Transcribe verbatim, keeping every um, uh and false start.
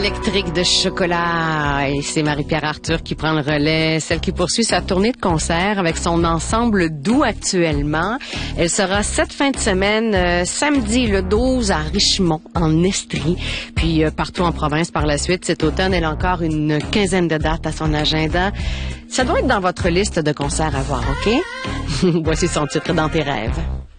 Électrique de chocolat. Et c'est Marie-Pierre Arthur qui prend le relais, celle qui poursuit sa tournée de concert avec son ensemble Doux actuellement. Elle sera cette fin de semaine, euh, samedi le douze à Richmond, en Estrie, puis euh, partout en province par la suite. Cet automne, elle a encore une quinzaine de dates à son agenda. Ça doit être dans votre liste de concerts à voir, OK? Voici son titre, Dans tes rêves.